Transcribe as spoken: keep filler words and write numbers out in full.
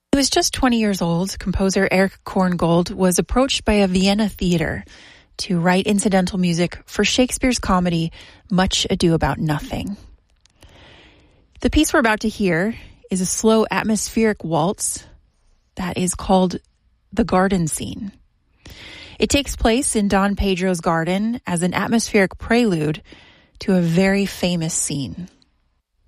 He was just twenty years old. Composer Erich Korngold was approached by a Vienna theater to write incidental music for Shakespeare's comedy Much Ado About Nothing. The piece we're about to hear is a slow atmospheric waltz that is called The Garden Scene. It takes place in Don Pedro's garden as an atmospheric prelude to a very famous scene.